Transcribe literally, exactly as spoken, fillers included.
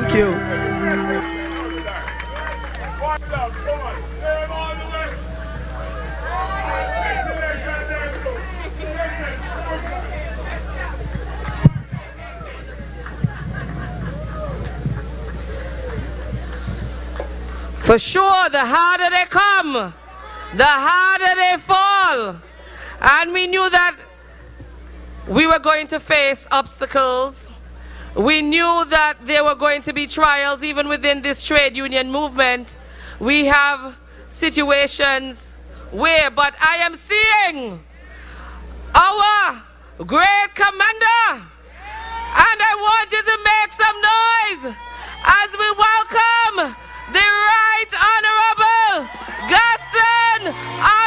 Thank you. For sure, the harder they come, the harder they fall. And we knew that we were going to face obstacles. We knew that there were going to be trials even within this trade union movement. We have situations where, but I am seeing our great commander, and I want you to make some noise as we welcome the Right Honorable Gaston